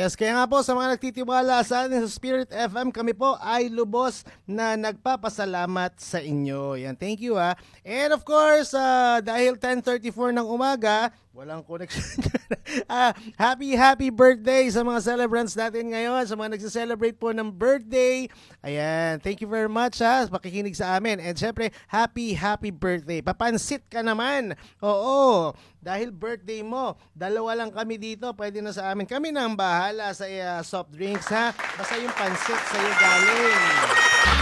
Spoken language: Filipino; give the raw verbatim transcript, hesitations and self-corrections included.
Yes, kaya nga po sa mga nagtitiwala sa atin sa Spirit F M, kami po ay lubos na nagpapasalamat sa inyo. Yan, thank you ha. And of course, uh, dahil ten thirty-four ng umaga, walang connection. ah, happy, happy birthday sa mga celebrants natin ngayon, sa mga nagse-celebrate po ng birthday. Ayan, thank you very much ha, pakikinig sa amin. And syempre, happy, happy birthday. Papansit ka naman. Oo, dahil birthday mo, dalawa lang kami dito, pwede na sa amin. Kami na ang bahala sa uh, soft drinks ha. Basta yung pansit sa'yo galing.